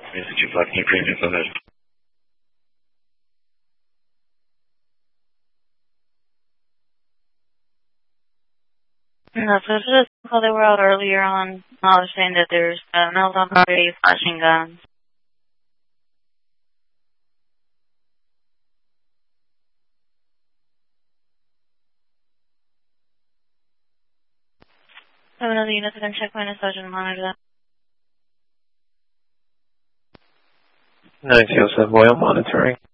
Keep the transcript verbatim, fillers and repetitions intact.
Music two five, can you premium go ahead? No, so this is a call they were out earlier on. I was saying that there's uh, males on party flashing guns. I have another unit that can check my Sergeant monitor that. nine zero seven, Royal monitoring.